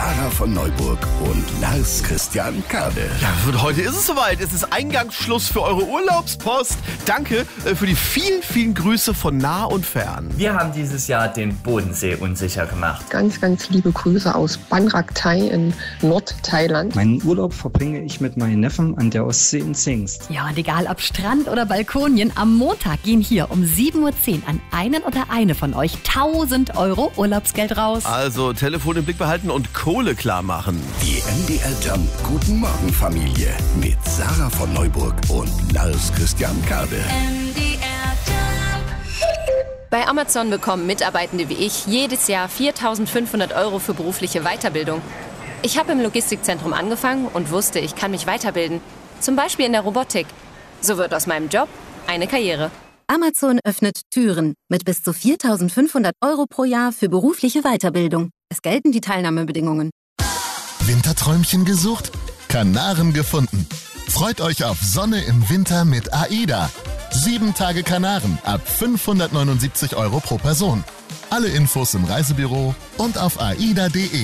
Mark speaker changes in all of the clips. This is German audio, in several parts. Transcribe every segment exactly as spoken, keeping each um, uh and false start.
Speaker 1: Sarah von Neuburg und Lars Christian Kade.
Speaker 2: Ja, und heute ist es soweit. Es ist Eingangsschluss für eure Urlaubspost. Danke äh, für die vielen, vielen Grüße von nah und fern.
Speaker 3: Wir haben dieses Jahr den Bodensee unsicher gemacht.
Speaker 4: Ganz, ganz liebe Grüße aus Ban Rak Thai in Nordthailand.
Speaker 5: Meinen Urlaub verbringe ich mit meinen Neffen an der Ostsee in Zingst.
Speaker 6: Ja, und egal ob Strand oder Balkonien, am Montag gehen hier um sieben Uhr zehn an einen oder eine von euch tausend Euro Urlaubsgeld raus.
Speaker 2: Also Telefon im Blick behalten und Kohle klar machen.
Speaker 1: Die M D R Jump Guten Morgen Familie mit Sarah von Neuburg und Lars Christian Kade.
Speaker 7: M D R Jump. Bei Amazon bekommen Mitarbeitende wie ich jedes Jahr viertausendfünfhundert Euro für berufliche Weiterbildung. Ich habe im Logistikzentrum angefangen und wusste, ich kann mich weiterbilden. Zum Beispiel in der Robotik. So wird aus meinem Job eine Karriere.
Speaker 8: Amazon öffnet Türen mit bis zu viertausendfünfhundert Euro pro Jahr für berufliche Weiterbildung. Es gelten die Teilnahmebedingungen.
Speaker 9: Winterträumchen gesucht? Kanaren gefunden. Freut euch auf Sonne im Winter mit AIDA. Sieben Tage Kanaren ab fünfhundertneunundsiebzig Euro pro Person. Alle Infos im Reisebüro und auf aida punkt de.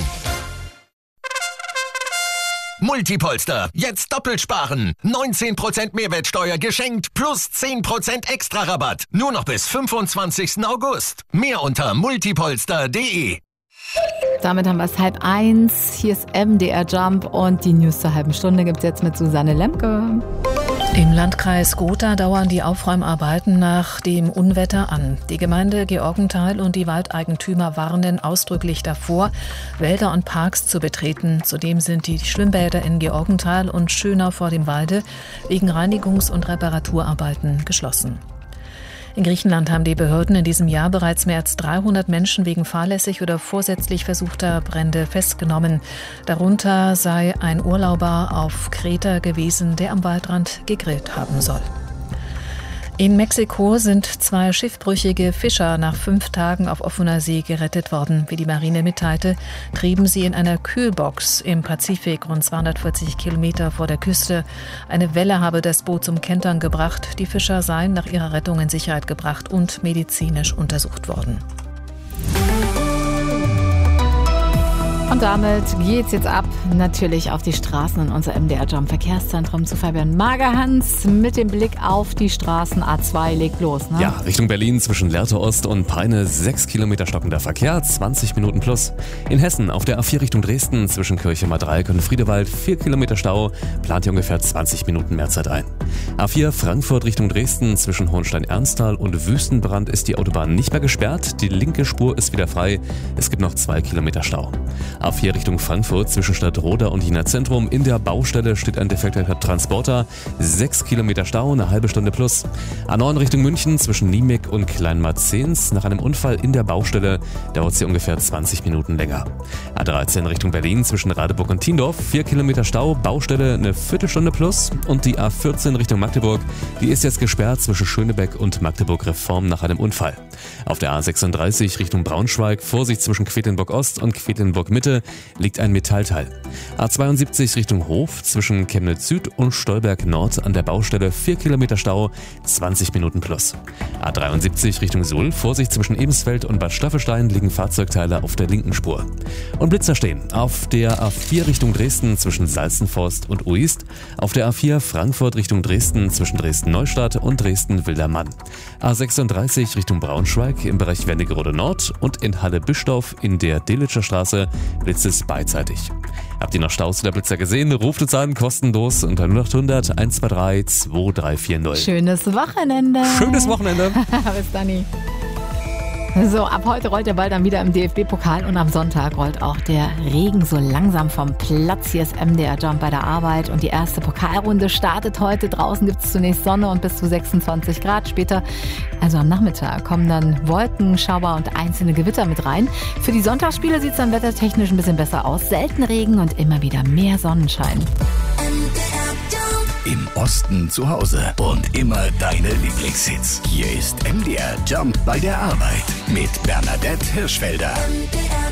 Speaker 10: Multipolster, jetzt doppelt sparen. neunzehn Prozent Mehrwertsteuer geschenkt plus zehn Prozent extra Rabatt. Nur noch bis fünfundzwanzigsten August. Mehr unter multipolster punkt de.
Speaker 11: Damit haben wir es halb eins. Hier ist M D R Jump und die News zur halben Stunde gibt es jetzt mit Susanne Lemke.
Speaker 12: Im Landkreis Gotha dauern die Aufräumarbeiten nach dem Unwetter an. Die Gemeinde Georgenthal und die Waldeigentümer warnen ausdrücklich davor, Wälder und Parks zu betreten. Zudem sind die Schwimmbäder in Georgenthal und Schönau vor dem Walde wegen Reinigungs- und Reparaturarbeiten geschlossen. In Griechenland haben die Behörden in diesem Jahr bereits mehr als dreihundert Menschen wegen fahrlässig oder vorsätzlich versuchter Brände festgenommen. Darunter sei ein Urlauber auf Kreta gewesen, der am Waldrand gegrillt haben soll. In Mexiko sind zwei schiffbrüchige Fischer nach fünf Tagen auf offener See gerettet worden. Wie die Marine mitteilte, trieben sie in einer Kühlbox im Pazifik rund zweihundertvierzig Kilometer vor der Küste. Eine Welle habe das Boot zum Kentern gebracht. Die Fischer seien nach ihrer Rettung in Sicherheit gebracht und medizinisch untersucht worden.
Speaker 11: Und damit geht's jetzt ab, natürlich auf die Straßen in unser M D R Jump Verkehrszentrum zu Fabian Magerhans mit dem Blick auf die Straßen. A zwei legt los, ne?
Speaker 13: Ja, Richtung Berlin zwischen Lehrte Ost und Peine sechs Kilometer stockender Verkehr, zwanzig Minuten plus. In Hessen auf der A vier Richtung Dresden zwischen Kirche Madreik und Friedewald vier Kilometer Stau, plant ihr ungefähr zwanzig Minuten mehr Zeit ein. A vier Frankfurt Richtung Dresden zwischen Hohenstein-Ernsthal und Wüstenbrand ist die Autobahn nicht mehr gesperrt, die linke Spur ist wieder frei, es gibt noch zwei Kilometer Stau. A vier Richtung Frankfurt zwischen Stadtroda und Jena Zentrum. In der Baustelle steht ein defekter Transporter. sechs Kilometer Stau, eine halbe Stunde plus. A neun Richtung München zwischen Niemeg und Kleinmarzens. Nach einem Unfall in der Baustelle dauert sie ungefähr zwanzig Minuten länger. A dreizehn Richtung Berlin zwischen Radeburg und Tiendorf. vier Kilometer Stau, Baustelle eine Viertelstunde plus. Und die A vierzehn Richtung Magdeburg, die ist jetzt gesperrt zwischen Schönebeck und Magdeburg-Reform nach einem Unfall. Auf der A sechsunddreißig Richtung Braunschweig, Vorsicht zwischen Quedlinburg Ost und Quedlinburg Mitte, liegt ein Metallteil. A zweiundsiebzig Richtung Hof zwischen Chemnitz Süd und Stolberg Nord an der Baustelle vier Kilometer Stau, zwanzig Minuten plus. A dreiundsiebzig Richtung Suhl, Vorsicht zwischen Ebensfeld und Bad Staffelstein liegen Fahrzeugteile auf der linken Spur. Und Blitzer stehen auf der A vier Richtung Dresden zwischen Salzenforst und Uist, auf der A vier Frankfurt Richtung Dresden zwischen Dresden-Neustadt und Dresden-Wildermann. A sechsunddreißig Richtung Braunschweig im Bereich Wernigerode Nord und in Halle-Bischdorf in der Delitscher Straße blitzt es beidseitig. Habt ihr noch Staus oder Blitzer gesehen? Ruft uns an, kostenlos unter null acht hundert eins zwei drei zwei drei vier null.
Speaker 11: Schönes Wochenende.
Speaker 13: Schönes Wochenende.
Speaker 11: Bis dann. So, ab heute rollt der Ball dann wieder im D F B-Pokal und am Sonntag rollt auch der Regen so langsam vom Platz. Hier ist M D R Jump bei der Arbeit und die erste Pokalrunde startet heute. Draußen gibt es zunächst Sonne und bis zu sechsundzwanzig Grad. Später, also am Nachmittag, kommen dann Wolken, Schauer und einzelne Gewitter mit rein. Für die Sonntagsspiele sieht es dann wettertechnisch ein bisschen besser aus. Selten Regen und immer wieder mehr Sonnenschein.
Speaker 1: Im Osten zu Hause und immer deine Lieblingshits. Hier ist M D R Jump bei der Arbeit mit Bernadette Hirschfelder.